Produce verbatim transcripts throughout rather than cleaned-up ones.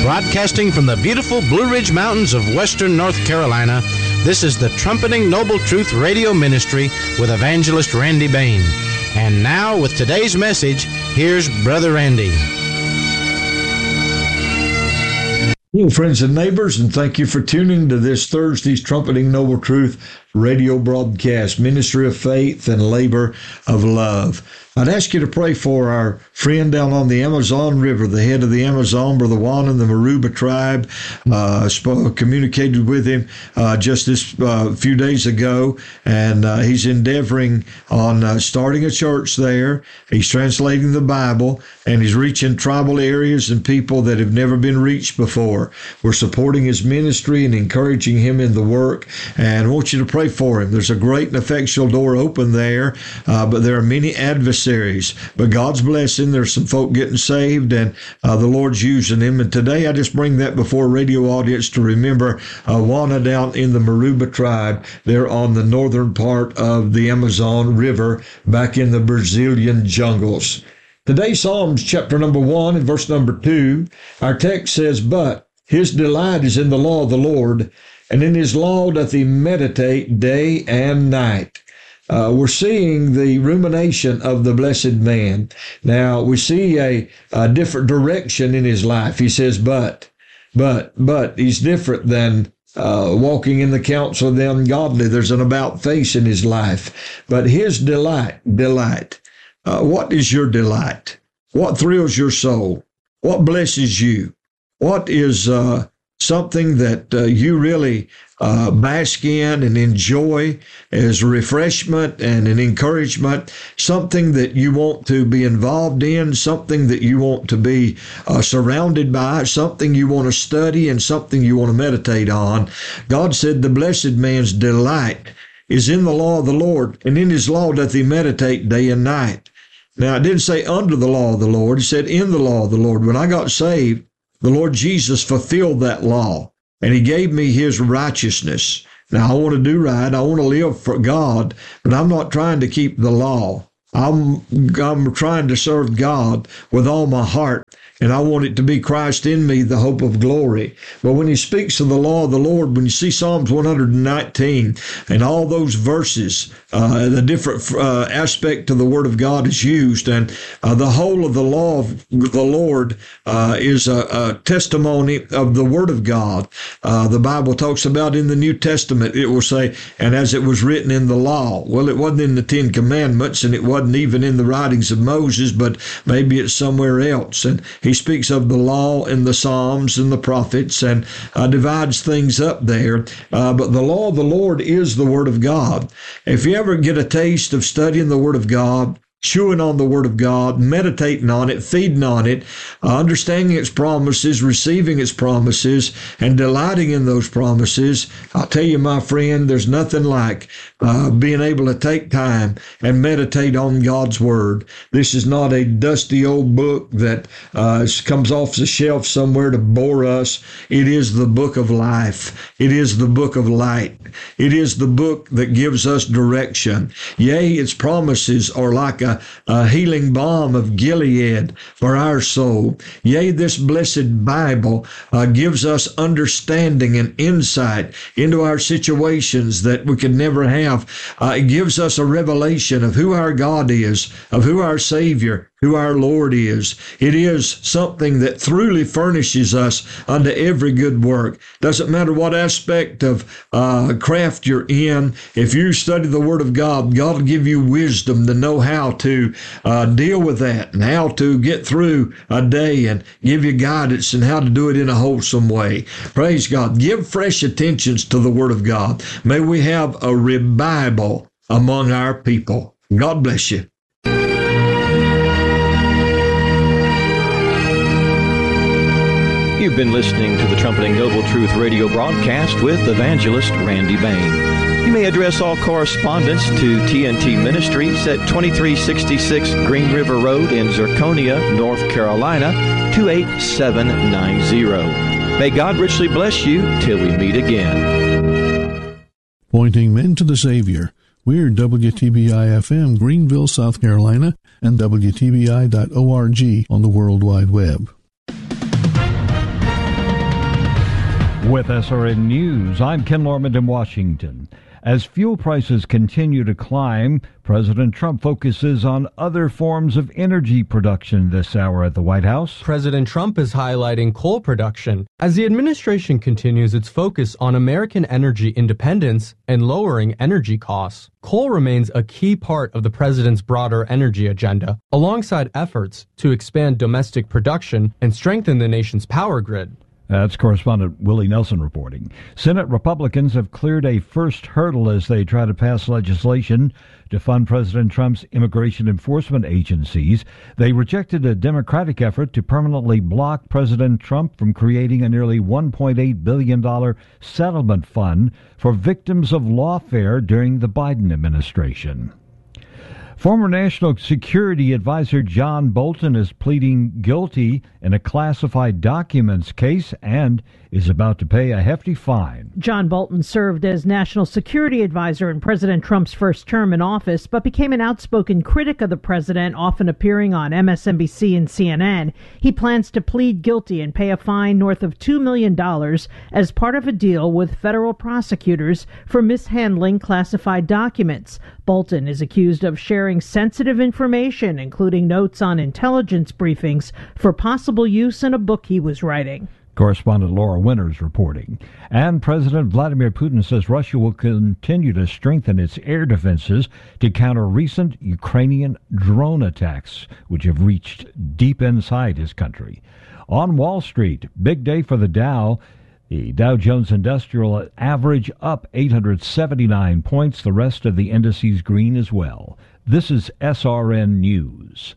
Broadcasting from the beautiful Blue Ridge Mountains of western North Carolina, this is the Trumpeting Noble Truth Radio Ministry with Evangelist Randy Bain. And now, with today's message, here's Brother Randy. Hello, friends and neighbors, and thank you for tuning to this Thursday's Trumpeting Noble Truth radio broadcast, Ministry of Faith and Labor of Love. I'd ask you to pray for our friend down on the Amazon River, the head of the Amazon, Brother Juan and the Maruba tribe. Uh, sp- communicated with him uh, just this uh, few days ago, and uh, he's endeavoring on uh, starting a church there. He's translating the Bible, and he's reaching tribal areas and people that have never been reached before. We're supporting his ministry and encouraging him in the work, and I want you to pray for him. There's a great and effectual door open there, uh, but there are many adversaries. But God's blessing, there's some folk getting saved, and uh, the Lord's using him. And today I just bring that before a radio audience to remember uh, Juana down in the Maruba tribe. They're on the northern part of the Amazon River, back in the Brazilian jungles. Today, Psalms chapter number one and verse number two, our text says, "But his delight is in the law of the Lord, and in his law doth he meditate day and night." Uh, we're seeing the rumination of the blessed man. Now, we see a, a different direction in his life. He says, but, but, but, he's different than uh, walking in the counsel of the ungodly. There's an about face in his life. But his delight, delight. Uh, what is your delight? What thrills your soul? What blesses you? What is uh, something that uh, you really Uh, bask in and enjoy as refreshment and an encouragement, something that you want to be involved in, something that you want to be uh, surrounded by, something you want to study, and something you want to meditate on. God said the blessed man's delight is in the law of the Lord, and in his law doth he meditate day and night. Now, it didn't say under the law of the Lord. It said in the law of the Lord. When I got saved, the Lord Jesus fulfilled that law. And he gave me his righteousness. Now, I want to do right. I want to live for God, but I'm not trying to keep the law. I'm, I'm trying to serve God with all my heart, and I want it to be Christ in me, the hope of glory. But when he speaks of the law of the Lord, when you see Psalms one hundred nineteen and all those verses, uh, the different uh, aspect of the Word of God is used, and uh, the whole of the law of the Lord uh, is a, a testimony of the Word of God. Uh, the Bible talks about in the New Testament, it will say, and as it was written in the law. Well, it wasn't in the Ten Commandments, and it wasn't even in the writings of Moses, but maybe it's somewhere else. And he speaks of the law in the Psalms and the prophets, and uh, divides things up there. Uh, but the law of the Lord is the Word of God. If you ever get a taste of studying the Word of God, chewing on the Word of God, meditating on it, feeding on it, uh, understanding its promises, receiving its promises, and delighting in those promises, I'll tell you, my friend, there's nothing like uh, being able to take time and meditate on God's Word. This is not a dusty old book that uh, comes off the shelf somewhere to bore us. It is the book of life. It is the book of light. It is the book that gives us direction. Yea, its promises are like a A, a healing balm of Gilead for our soul. Yea, this blessed Bible uh, gives us understanding and insight into our situations that we could never have. Uh, it gives us a revelation of who our God is, of who our Savior, who our Lord is. It is something that truly furnishes us unto every good work. Doesn't matter what aspect of uh, craft you're in. If you study the Word of God, God will give you wisdom to know how to uh, deal with that and how to get through a day, and give you guidance and how to do it in a wholesome way. Praise God. Give fresh attentions to the Word of God. May we have a revival among our people. God bless you. You've been listening to the Trumpeting Noble Truth radio broadcast with Evangelist Randy Bain. You may address all correspondence to T N T Ministries at twenty-three sixty-six Green River Road in Zirconia, North Carolina, two eight seven nine zero. May God richly bless you till we meet again. Pointing men to the Savior. We're W T B I F M, Greenville, South Carolina, and W T B I dot org on the World Wide Web. With S R N News, I'm Ken Lorman in Washington. As fuel prices continue to climb, President Trump focuses on other forms of energy production this hour at the White House. President Trump is highlighting coal production as the administration continues its focus on American energy independence and lowering energy costs. Coal remains a key part of the president's broader energy agenda, alongside efforts to expand domestic production and strengthen the nation's power grid. That's correspondent Willie Nelson reporting. Senate Republicans have cleared a first hurdle as they try to pass legislation to fund President Trump's immigration enforcement agencies. They rejected a Democratic effort to permanently block President Trump from creating a nearly one point eight billion dollars settlement fund for victims of lawfare during the Biden administration. Former National Security Advisor John Bolton is pleading guilty in a classified documents case and is about to pay a hefty fine. John Bolton served as National Security Advisor in President Trump's first term in office, but became an outspoken critic of the president, often appearing on M S N B C and C N N. He plans to plead guilty and pay a fine north of two million dollars as part of a deal with federal prosecutors for mishandling classified documents. Bolton is accused of sharing sensitive information, including notes on intelligence briefings, for possible use in a book he was writing. Correspondent Laura Winters reporting. And President Vladimir Putin says Russia will continue to strengthen its air defenses to counter recent Ukrainian drone attacks, which have reached deep inside his country. On Wall Street, big day for the Dow. The Dow Jones Industrial average up eight hundred seventy-nine points. The rest of the indices green as well. This is S R N News.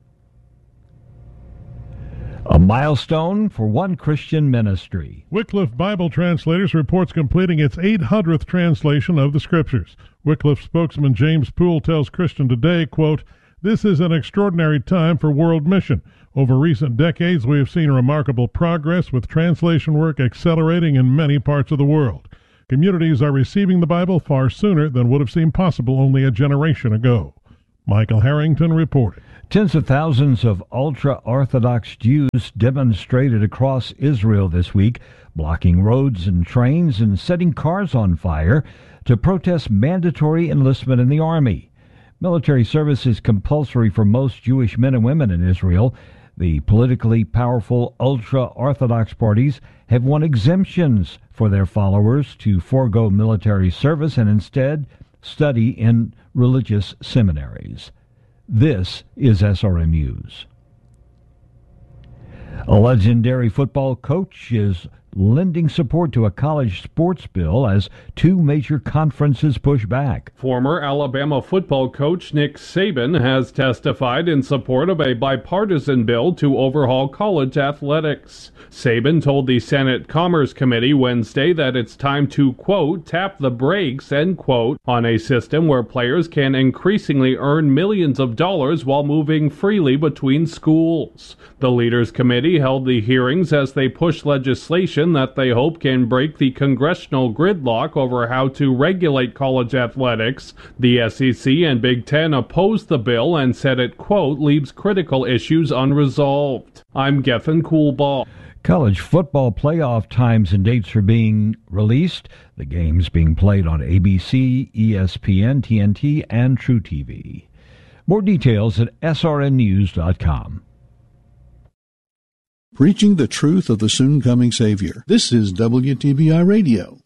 A milestone for one Christian ministry. Wycliffe Bible Translators reports completing its eight hundredth translation of the Scriptures. Wycliffe spokesman James Poole tells Christian Today, quote, "This is an extraordinary time for world mission. Over recent decades, we have seen remarkable progress with translation work accelerating in many parts of the world. Communities are receiving the Bible far sooner than would have seemed possible only a generation ago." Michael Harrington reported. Tens of thousands of ultra-Orthodox Jews demonstrated across Israel this week, blocking roads and trains and setting cars on fire to protest mandatory enlistment in the army. Military service is compulsory for most Jewish men and women in Israel. The politically powerful ultra-Orthodox parties have won exemptions for their followers to forego military service and instead study in religious seminaries. This is S R M News. A legendary football coach is lending support to a college sports bill as two major conferences push back. Former Alabama football coach Nick Saban has testified in support of a bipartisan bill to overhaul college athletics. Saban told the Senate Commerce Committee Wednesday that it's time to, quote, tap the brakes, end quote, on a system where players can increasingly earn millions of dollars while moving freely between schools. The Leaders Committee held the hearings as they pushed legislation that they hope can break the congressional gridlock over how to regulate college athletics. The S E C and Big Ten opposed the bill and said it, quote, leaves critical issues unresolved. I'm Gethin Coolbaugh. College football playoff times and dates are being released. The games being played on A B C, E S P N, T N T, and True T V. More details at S R N news dot com. Preaching the truth of the soon-coming Savior. This is W T B I Radio.